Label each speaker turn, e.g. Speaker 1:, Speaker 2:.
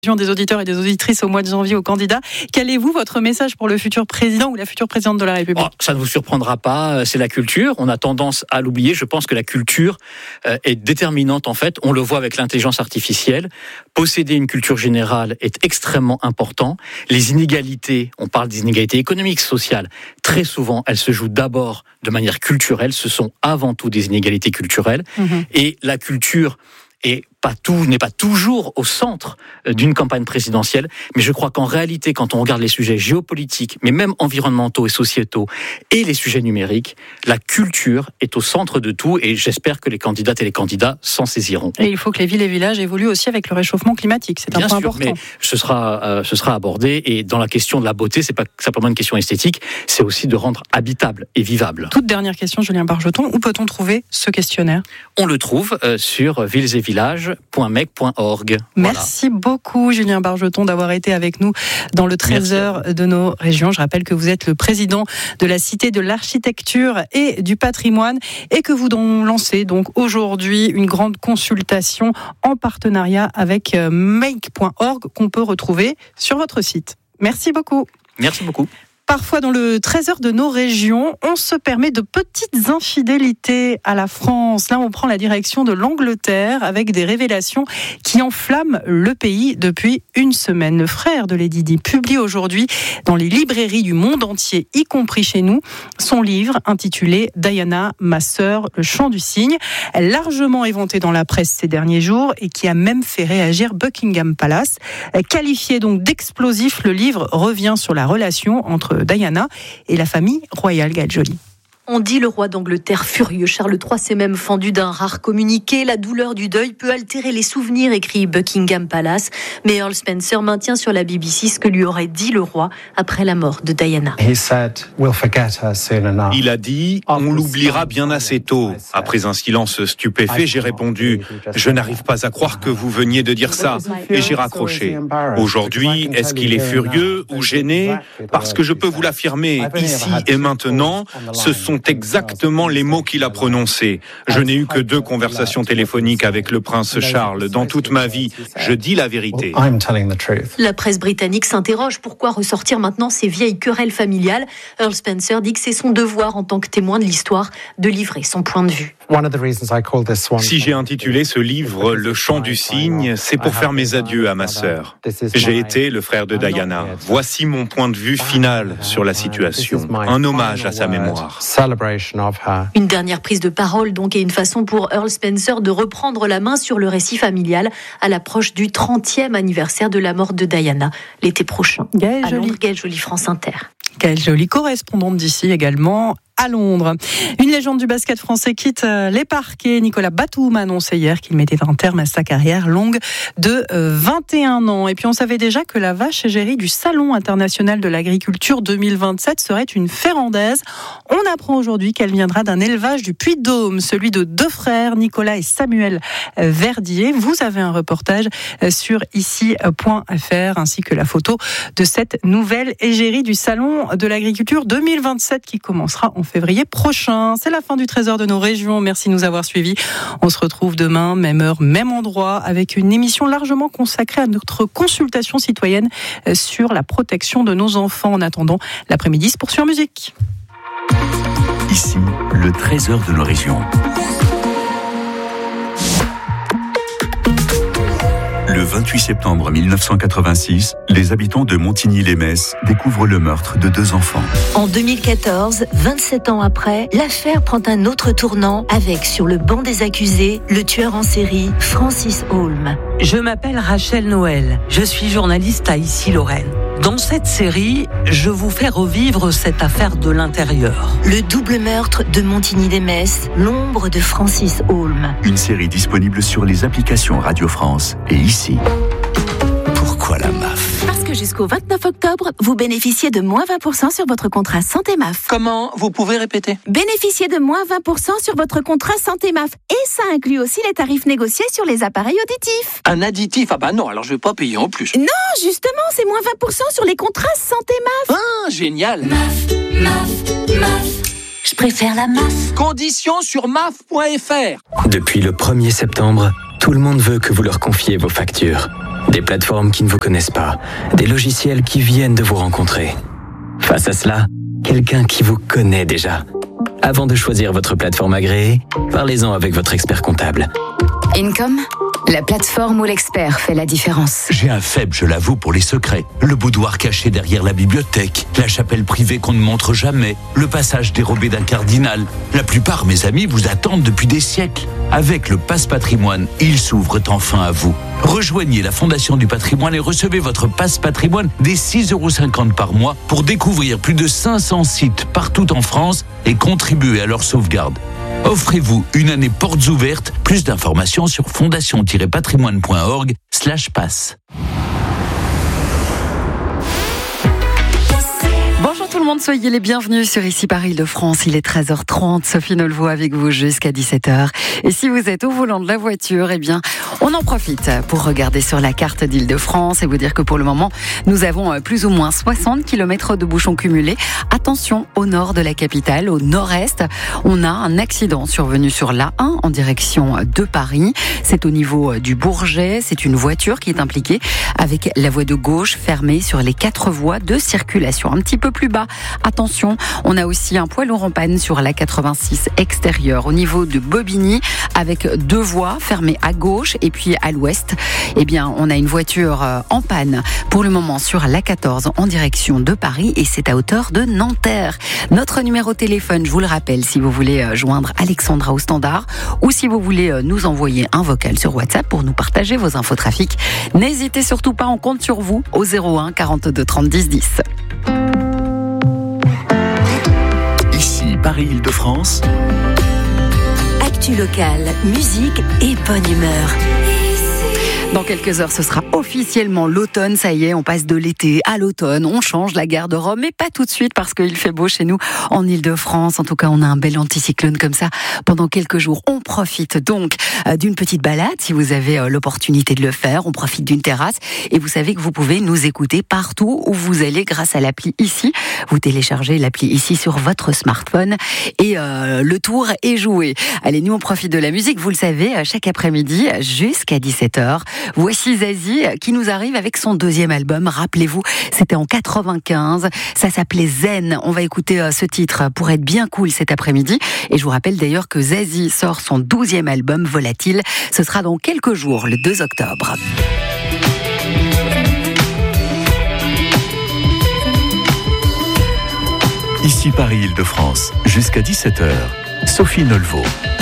Speaker 1: Des auditeurs et des auditrices au mois de janvier aux candidats. Quel est votre message pour le futur président ou la future présidente de la République ?
Speaker 2: Ça ne vous surprendra pas, c'est la culture. On a tendance à l'oublier. Je pense que la culture est déterminante en fait. On le voit avec l'intelligence artificielle. Posséder une culture générale est extrêmement important. Les inégalités, on parle des inégalités économiques, sociales. Très souvent, elles se jouent d'abord de manière culturelle. Ce sont avant tout des inégalités culturelles. Et la culture n'est pas toujours au centre d'une campagne présidentielle, mais je crois qu'en réalité, quand on regarde les sujets géopolitiques, mais même environnementaux et sociétaux, et les sujets numériques, la culture est au centre de tout, et j'espère que les candidates et les candidats s'en saisiront.
Speaker 1: Et il faut que les villes et villages évoluent aussi avec le réchauffement climatique, c'est un point important.
Speaker 2: Bien sûr, mais ce sera abordé, et dans la question de la beauté, c'est pas simplement une question esthétique, c'est aussi de rendre habitable et vivable.
Speaker 1: Toute dernière question, Julien Bargeton, où peut-on trouver ce questionnaire ?
Speaker 2: On le trouve sur villesetvillages.mec.org.
Speaker 1: Merci beaucoup Julien Bargeton d'avoir été avec nous dans le 13h de nos régions. Je rappelle que vous êtes le président de la Cité de l'Architecture et du Patrimoine et que vous lancez donc aujourd'hui une grande consultation en partenariat avec make.org qu'on peut retrouver sur votre site. Merci beaucoup.
Speaker 2: Merci beaucoup.
Speaker 1: Parfois, dans le 13h de nos régions, on se permet de petites infidélités à la France. Là, on prend la direction de l'Angleterre avec des révélations qui enflamment le pays depuis une semaine. Le frère de Lady Di publie aujourd'hui dans les librairies du monde entier, y compris chez nous, son livre intitulé « Diana, ma sœur, le chant du cygne », largement éventé dans la presse ces derniers jours et qui a même fait réagir Buckingham Palace. Qualifié donc d'explosif, le livre revient sur la relation entre Diana et la famille royale. Gaëlle Joly.
Speaker 3: On dit le roi d'Angleterre furieux. Charles III s'est même fendu d'un rare communiqué. La douleur du deuil peut altérer les souvenirs, écrit Buckingham Palace. Mais Earl Spencer maintient sur la BBC ce que lui aurait dit le roi après la mort de Diana.
Speaker 4: Il a dit « On l'oubliera bien assez tôt ». Après un silence stupéfait, j'ai répondu « Je n'arrive pas à croire que vous veniez de dire ça ». Et j'ai raccroché. Aujourd'hui, est-ce qu'il est furieux ou gêné ? Parce que je peux vous l'affirmer, ici et maintenant, ce sont exactement les mots qu'il a prononcés. Je n'ai eu que 2 conversations téléphoniques avec le prince Charles. Dans toute ma vie, je dis la vérité.
Speaker 3: La presse britannique s'interroge. Pourquoi ressortir maintenant ces vieilles querelles familiales ? Earl Spencer dit que c'est son devoir en tant que témoin de l'histoire de livrer son point de vue.
Speaker 4: Si j'ai intitulé ce livre « Le chant du cygne », c'est pour faire mes adieux à ma sœur. J'ai été le frère de Diana. Voici mon point de vue final sur la situation. Un hommage à sa mémoire.
Speaker 3: Une dernière prise de parole donc et une façon pour Earl Spencer de reprendre la main sur le récit familial à l'approche du 30e anniversaire de la mort de Diana l'été prochain. Gaëlle Joly, France Inter.
Speaker 1: Gaëlle Joly, correspondante d'ici également à Londres. Une légende du basket français quitte les parquets. Nicolas Batum a annoncé hier qu'il mettait un terme à sa carrière longue de 21 ans. Et puis on savait déjà que la vache égérie du Salon international de l'agriculture 2027 serait une férandaise. On apprend aujourd'hui qu'elle viendra d'un élevage du Puy-de-Dôme, celui de 2 frères, Nicolas et Samuel Verdier. Vous avez un reportage sur ici.fr ainsi que la photo de cette nouvelle égérie du Salon de l'agriculture 2027 qui commencera en février prochain. C'est la fin du Trésor de nos régions. Merci de nous avoir suivis. On se retrouve demain, même heure, même endroit, avec une émission largement consacrée à notre consultation citoyenne sur la protection de nos enfants. En attendant, l'après-midi se poursuit en musique.
Speaker 5: Ici, le Trésor de nos régions. Le 28 septembre 1986, les habitants de Montigny-lès-Metz découvrent le meurtre de 2 enfants.
Speaker 6: En 2014, 27 ans après, l'affaire prend un autre tournant avec, sur le banc des accusés, le tueur en série Francis Holm.
Speaker 7: Je m'appelle Rachel Noël, je suis journaliste à Issy-Lorraine. Dans cette série, je vous fais revivre cette affaire de l'intérieur.
Speaker 6: Le double meurtre de Montigny-lès-Metz, l'ombre de Francis Holm.
Speaker 5: Une série disponible sur les applications Radio France et Ici. Pourquoi la MAF ?
Speaker 8: Parce que jusqu'au 29 octobre, vous bénéficiez de moins 20% sur votre contrat Santé MAF.
Speaker 9: Comment ? Vous pouvez répéter ?
Speaker 8: Bénéficiez de moins 20% sur votre contrat Santé MAF. Et ça inclut aussi les tarifs négociés sur les appareils auditifs.
Speaker 9: Un additif ? Ah bah non, alors je vais pas payer en plus.
Speaker 8: Non, justement, c'est moins 20% sur les contrats Santé MAF.
Speaker 9: Ah, génial.
Speaker 8: MAF. Je préfère la MAF.
Speaker 9: Conditions sur maf.fr.
Speaker 10: Depuis le 1er septembre, tout le monde veut que vous leur confiez vos factures. Des plateformes qui ne vous connaissent pas, des logiciels qui viennent de vous rencontrer. Face à cela, quelqu'un qui vous connaît déjà. Avant de choisir votre plateforme agréée, parlez-en avec votre expert comptable.
Speaker 11: Income, la plateforme où l'expert fait la différence.
Speaker 12: J'ai un faible, je l'avoue, pour les secrets. Le boudoir caché derrière la bibliothèque, la chapelle privée qu'on ne montre jamais, le passage dérobé d'un cardinal. La plupart, mes amis, vous attendent depuis des siècles. Avec le Pass Patrimoine, ils s'ouvrent enfin à vous. Rejoignez la Fondation du Patrimoine et recevez votre Pass Patrimoine dès 6,50 € par mois pour découvrir plus de 500 sites partout en France et contribuer à leur sauvegarde. Offrez-vous une année portes ouvertes. Plus d'informations sur fondation-patrimoine.org/pass.
Speaker 1: Bonjour tout le monde, soyez les bienvenus sur Ici Paris de France. Il est 13h30, Sophie Nolvaux avec vous jusqu'à 17h. Et si vous êtes au volant de la voiture, eh bien, on en profite pour regarder sur la carte d'Île-de-France et vous dire que pour le moment, nous avons plus ou moins 60 km de bouchons cumulés. Attention au nord de la capitale, au nord-est, on a un accident survenu sur l'A1 en direction de Paris. C'est au niveau du Bourget, c'est une voiture qui est impliquée avec la voie de gauche fermée sur les 4 voies de circulation. Un petit peu plus bas, attention, on a aussi un poids lourd en panne sur la 86 extérieure au niveau de Bobigny avec 2 voies fermées à gauche et puis à l'ouest. Eh bien, on a une voiture en panne pour le moment sur la 14 en direction de Paris et c'est à hauteur de Nanterre. Notre numéro de téléphone, je vous le rappelle, si vous voulez joindre Alexandra au standard ou si vous voulez nous envoyer un vocal sur WhatsApp pour nous partager vos infos trafic, n'hésitez surtout pas, on compte sur vous au 01 42 30 10 10.
Speaker 5: Ici Paris-Île-de-France.
Speaker 6: Actu locale, musique et bonne humeur.
Speaker 1: Dans quelques heures, ce sera officiellement l'automne. Ça y est, on passe de l'été à l'automne. On change la garde-robe, mais pas tout de suite parce qu'il fait beau chez nous en Île-de-France. En tout cas, on a un bel anticyclone comme ça pendant quelques jours. On profite donc d'une petite balade si vous avez l'opportunité de le faire. On profite d'une terrasse et vous savez que vous pouvez nous écouter partout où vous allez grâce à l'appli Ici. Vous téléchargez l'appli Ici sur votre smartphone et le tour est joué. Allez, nous on profite de la musique. Vous le savez, chaque après-midi jusqu'à 17h. Voici Zazie qui nous arrive avec son 2e album. Rappelez-vous, c'était en 95. Ça s'appelait Zen. On va écouter ce titre pour être bien cool cet après-midi. Et je vous rappelle d'ailleurs que Zazie sort son 12e album Volatile. Ce sera dans quelques jours, le 2 octobre.
Speaker 5: Ici Paris-Île-de-France, jusqu'à 17h. Sophie Nolvaux.